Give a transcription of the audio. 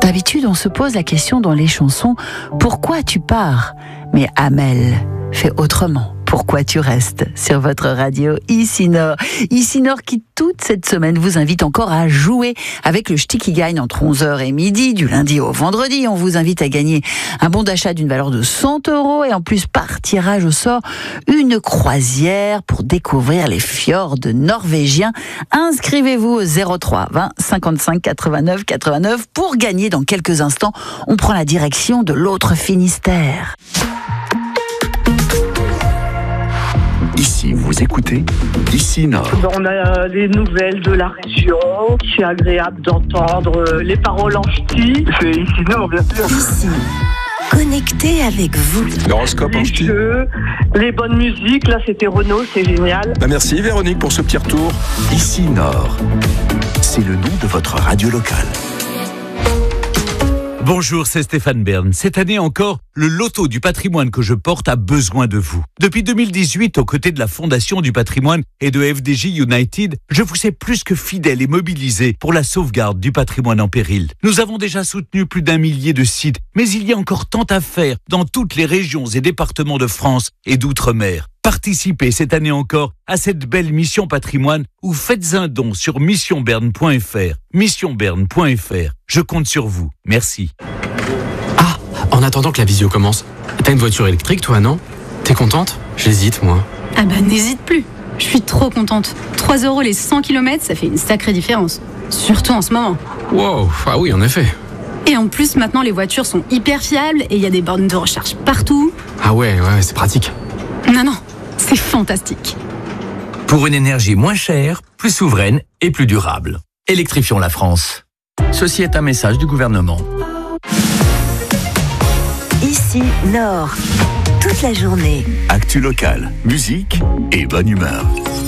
D'habitude, on se pose la question dans les chansons, pourquoi tu pars? Mais Amel fait autrement. Pourquoi tu restes sur votre radio Ici Nord. Ici Nord qui, toute cette semaine, vous invite encore à jouer avec le Ch'ti qui gagne entre 11h et midi, du lundi au vendredi. On vous invite à gagner un bon d'achat d'une valeur de 100 € et en plus, par tirage au sort, une croisière pour découvrir les fjords norvégiens. Inscrivez-vous au 03 20 55 89 89 pour gagner dans quelques instants. On prend la direction de l'autre Finistère. Ici, vous écoutez Ici Nord. On a les nouvelles de la région. C'est agréable d'entendre les paroles en ch'ti. C'est Ici Nord, bien sûr. Ici, connecté avec vous. L'horoscope en Les ch'ti. jeux, les bonnes musiques. Là, c'était Renaud, c'est génial. Merci Véronique pour ce petit retour. Ici Nord, c'est le nom de votre radio locale. Bonjour, c'est Stéphane Bern. Cette année encore, le loto du patrimoine que je porte a besoin de vous. Depuis 2018, aux côtés de la Fondation du patrimoine et de FDJ United, je vous sais plus que fidèle et mobilisé pour la sauvegarde du patrimoine en péril. Nous avons déjà soutenu plus d'1 millier de sites, mais il y a encore tant à faire dans toutes les régions et départements de France et d'outre-mer. Participez cette année encore à cette belle mission patrimoine ou faites un don sur missionberne.fr. Missionberne.fr. Je compte sur vous. Merci. Ah, en attendant que la visio commence, t'as une voiture électrique toi, non? T'es contente? J'hésite moi. Ah bah n'hésite plus. Je suis trop contente. 3 € les 100 km, ça fait une sacrée différence. Surtout en ce moment. Wow, ah oui en effet. Et en plus, maintenant, les voitures sont hyper fiables et il y a des bornes de recharge partout. Ah ouais, c'est pratique. Non, c'est fantastique. Pour une énergie moins chère, plus souveraine et plus durable. Électrifions la France. Ceci est un message du gouvernement. Ici Nord, toute la journée. Actu locale, musique et bonne humeur.